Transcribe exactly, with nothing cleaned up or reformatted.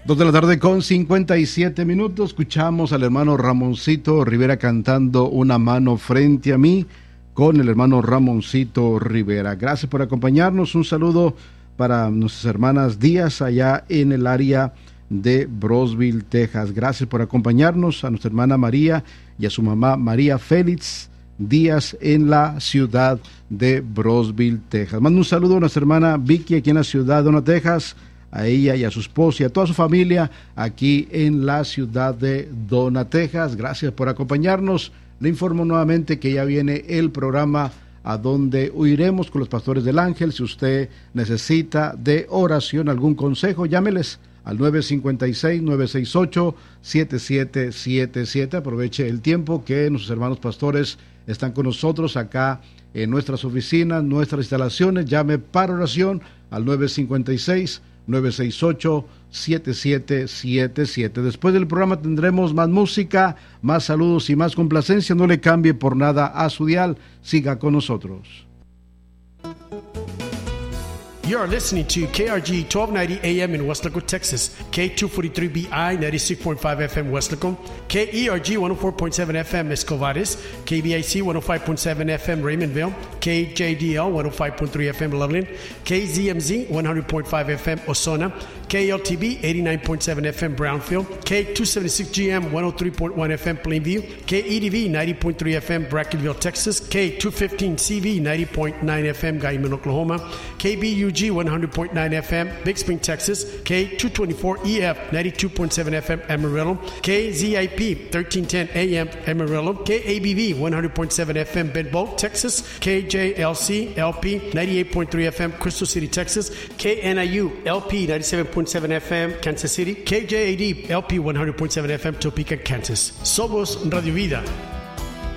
Dos de la tarde con cincuenta y siete minutos. Escuchamos al hermano Ramoncito Rivera cantando Una mano frente a mí con el hermano Ramoncito Rivera. Gracias por acompañarnos. Un saludo para nuestras hermanas Díaz allá en el área de Brosville, Texas. Gracias por acompañarnos. A nuestra hermana María y a su mamá María Félix Díaz en la ciudad de Brosville, Texas. Mando un saludo a nuestra hermana Vicky aquí en la ciudad de Dona, Texas, a ella y a su esposo y a toda su familia aquí en la ciudad de Dona, Texas. Gracias por acompañarnos. Le informo nuevamente que ya viene el programa a donde huiremos con los pastores del Ángel. Si usted necesita de oración, algún consejo, llámeles al nueve cinco seis, nueve seis ocho, siete siete siete siete. Aproveche el tiempo que nuestros hermanos pastores están con nosotros acá en nuestras oficinas, nuestras instalaciones. Llame para oración al nueve cinco seis, nueve seis ocho, siete siete siete siete. Después del programa tendremos más música, más saludos y más complacencia. No le cambie por nada a su dial. Siga con nosotros. You are listening to K R G twelve ninety A M in Weslaco, Texas, K two forty-three B I ninety-six point five F M Weslaco, K E R G one oh four point seven F M Escovares, K B I C one oh five point seven F M Raymondville, K J D L one oh five point three F M Loveland, K Z M Z one hundred point five F M Osona, K L T B eighty-nine point seven F M Brownfield, K two seventy-six G M one oh three point one F M Plainview, K E D V ninety point three F M Brackenville, Texas, K two fifteen C V ninety point nine F M Guyman, Oklahoma, K B U G one hundred point nine F M Big Spring, Texas, K two twenty-four E F ninety-two point seven F M Amarillo, K Z I P thirteen ten A M Amarillo, K A B V one hundred point seven F M Benbow, Texas, K J L C L P ninety-eight point three F M Crystal City, Texas, K N I U L P ninety-seven point seven F M Kansas City, K J A D L P one hundred point seven F M Topeka, Kansas. Somos Radio Vida.